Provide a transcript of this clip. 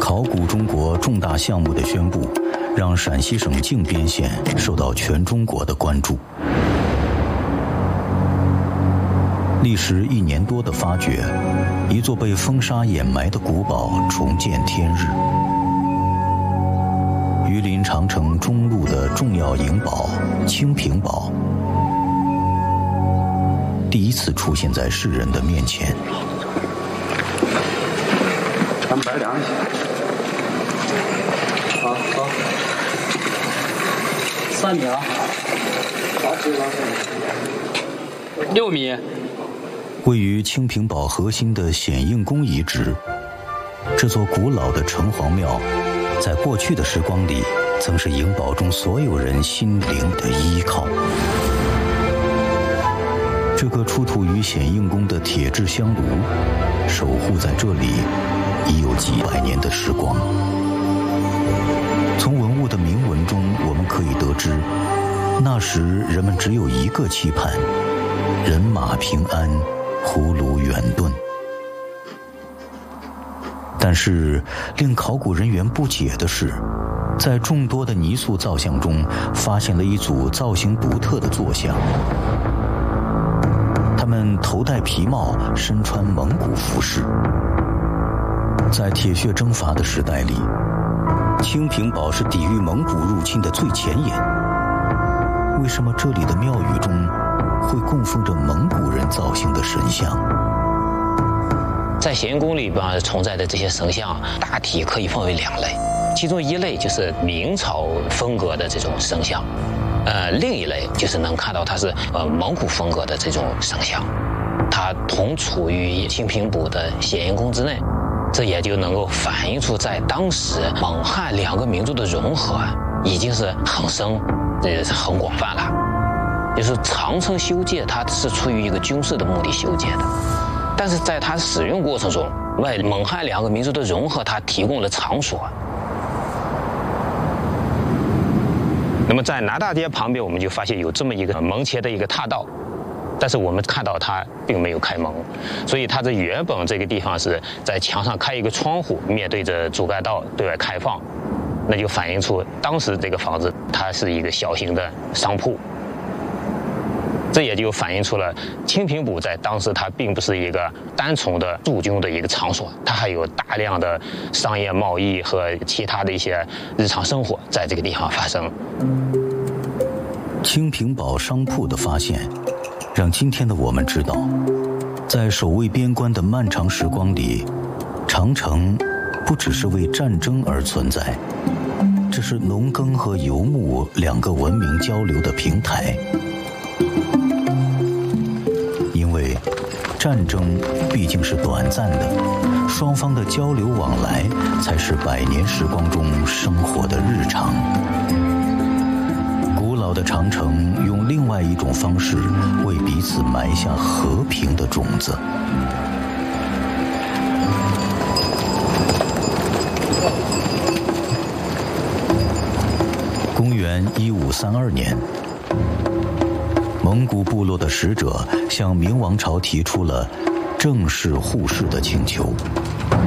考古中国重大项目的宣布，让陕西省靖边县受到全中国的关注。历时1年多的发掘，一座被风沙掩埋的古堡重见天日。榆林长城中路的重要营堡清平堡，第一次出现在世人的面前。 咱们白量一下。好，3米啊，6米。 位于清平堡核心的显应宫遗址，这座古老的城隍庙，在过去的时光里，曾是营堡中所有人心灵的依靠。这个出土于显应宫的铁制香炉，守护在这里已有几百年的时光。从文物的铭文中，我们可以得知，那时人们只有一个期盼：人马平安，葫芦远遁。但是令考古人员不解的是，在众多的泥塑造像中，发现了一组造型独特的坐像。他们头戴皮帽，身穿蒙古服饰。在铁血征伐的时代里，清平堡是抵御蒙古入侵的最前沿。为什么这里的庙宇中会供奉着蒙古人造型的神像？ 在显应宫里边存在的这些神像，大体可以分为2类，其中一类就是明朝风格的这种神像，另一类就是能看到它是蒙古风格的这种神像，它同处于清平堡的显应宫之内，这也就能够反映出在当时蒙汉2个民族的融合已经是很深，也是很广泛了。就是长城修建，它是出于一个军事的目的修建的，但是在它使用过程中，为蒙汉2个民族的融合，它提供了场所。那么在南大街旁边，我们就发现有这么一个门前的一个踏道，但是我们看到它并没有开门，所以它这原本这个地方是在墙上开一个窗户，面对着主干道对外开放，那就反映出当时这个房子它是一个小型的商铺。这也就反映出了清平堡在当时它并不是一个单纯的驻军的一个场所，它还有大量的商业贸易和其他的一些日常生活在这个地方发生。 清平堡商铺的发现，让今天的我们知道，在守卫边关的漫长时光里，长城不只是为战争而存在，这是农耕和游牧2个文明交流的平台。因为战争毕竟是短暂的，双方的交流往来才是100年时光中生活的日常。古老的长城用另外一种方式为彼此埋下和平的种子。公元1532年，蒙古部落的使者向明王朝提出了正式互市的请求。